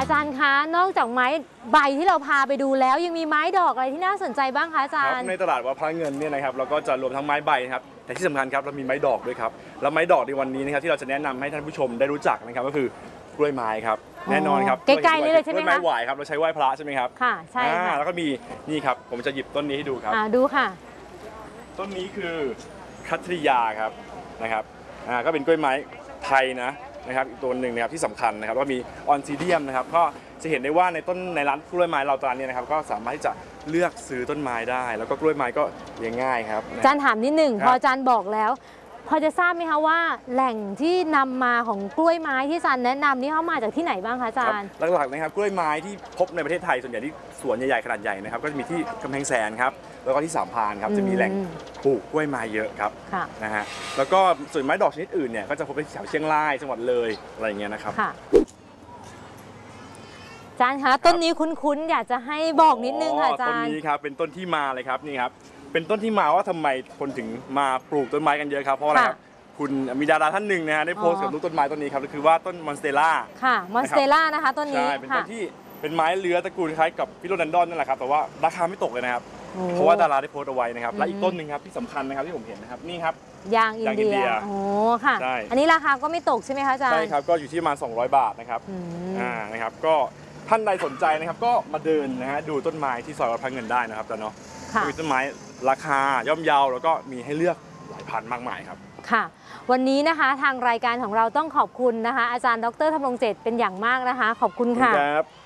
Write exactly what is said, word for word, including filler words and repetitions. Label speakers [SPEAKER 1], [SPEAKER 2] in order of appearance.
[SPEAKER 1] อาจารย์คะนอกจากไม้ใบที่เราพาไปดูแล้วยังมีไม้ดอกอะไรที่น่าสนใจบ้างคะอาจารย์
[SPEAKER 2] ในตลาดวัดพระเงินเนี่ยนะครับเราก็จะรวมทั้งไม้ใบครับแต่ที่สำคัญครับเรามีไม้ดอกด้วยครับแล้วไม้ดอกในวันนี้นะครับที่เราจะแนะนำให้ท่านผู้ชมได้รู้จักนะครับก็คือกล้วยไม้ครับแน่นอนครับ
[SPEAKER 1] ใกล้ๆนี่เลยใช่ไหมคะ
[SPEAKER 2] กล้วยไม้ไหวครับเราใช้ไหว้พระใช่ไหมครับ
[SPEAKER 1] ค่ะใช่ค่ะ
[SPEAKER 2] แล้วก็มีนี่ครับผมจะหยิบต้นนี้ให้ดูครับ
[SPEAKER 1] ดูค่ะ
[SPEAKER 2] ต้นนี้คือคัตริยาครับนะครับอ่าก็เป็นกล้วยไม้ไทยนะนะครับอีกตัวหนึ่งนะครับที่สำคัญนะครับก็มีออนซิเดียมนะครับก็จะเห็นได้ว่าในต้นในร้านกล้วยไม้เราตอนนี้นะครับก็สามารถที่จะเลือกซื้อต้นไม้ได้แล้วก็กล้วยไม้ก็เลี้ยงง่ายครับ
[SPEAKER 1] อาจารย์ถามนิดหนึ่งพออาจารย์บอกแล้วพอจะทราบไหมคะว่าแหล่งที่นำมาของกล้วยไม้ที่อาจารย์แนะนำนี่เขามาจากที่ไหนบ้างคะอาจารย์
[SPEAKER 2] หลักๆนะครับกล้วยไม้ที่พบในประเทศไทยส่วนใหญ่ที่สวนใหญ่ๆขนาดใหญ่นะครับก็จะมีที่กำแพงแสนครับแล้วก็ที่สามพรานครับจะมีแหล่งปลูกกล้วยไม้เยอะครับนะฮะแล้วก็ส่วนไม้ดอกชนิดอื่นเนี่ยก็จะพบในแถวเชียงรายจังหวัดเลยอะไรอย่างเงี้ยนะครับ
[SPEAKER 1] อาจารย์คะต้นนี้คุ้นๆอยากจะให้บอกนิดนึงค่ะอาจารย์
[SPEAKER 2] ต้นนี้ครับเป็นต้นที่มาเลยครับนี่ครับเป็นต้นที่มาว่าทำไมคนถึงมาปลูกต้นไม้กันเยอะครับเพราะอะไรครับคุณมีดาราท่านหนึ่งนะฮะได้โพสต์กับลูกต้นไม้ต้นนี้ครับก็คือว่าต้นมอนสเตล่า
[SPEAKER 1] ค่ะมอนสเตล่านะคะต้นนี้
[SPEAKER 2] ใช่เป็นต้นที่เป็นไม้เลื้อยตระกูลคล้ายกับฟิโลแดนดอนนั่นแหละครับแต่ว่าราคาไม่ตกเลยนะครับเพราะว่าดาราได้โพสต์เอาไว้นะครับและอีกต้นหนึ่งครับที่สำคัญนะครับที่ผมเห็นนะครับนี่ครับ
[SPEAKER 1] ยางอินเดียโอ้ค่ะอันนี้ราคาก็ไม่ตกใช่ไหมคะอาจารย์
[SPEAKER 2] ใช่ครับก็อยู่ที่ประมาณสองร้อยบาทนะครับอ่านะครับก็ท่านใดสนใจนะครับก็มาเดินนะฮะดูต้นไม้ที่ซอยวัดพระเงินได้นะครับแต่เนาะมีต้นไม้ราคาย่อมเยาแล้วก็มีให้เลือกหลายพันมากมายครับ
[SPEAKER 1] ค่ะวันนี้นะคะทางรายการของเราต้องขอบคุณนะคะอาจารย์ดร.ธำรงเจตเป็นอย่างมากนะคะขอบคุณค่ะ